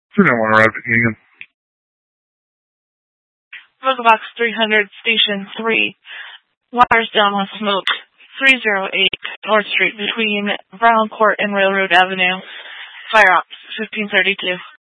291 arrived at Union. Vocal Box 300, Station 3. Wires down with smoke. 308 North Street between Brown Court and Railroad Avenue. Fire ops 1532.